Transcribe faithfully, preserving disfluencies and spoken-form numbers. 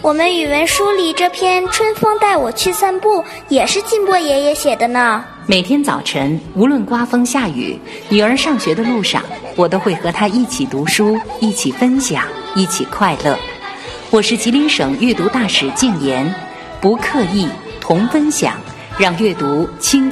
我们语文书里这篇《春风带我去散步》也是金波爷爷写的呢。 每天早晨，无论刮风下雨，女儿上学的路上，我都会和她一起读书，一起分享，一起快乐。我是吉林省阅读大使静言，不刻意，同分享，让阅读轻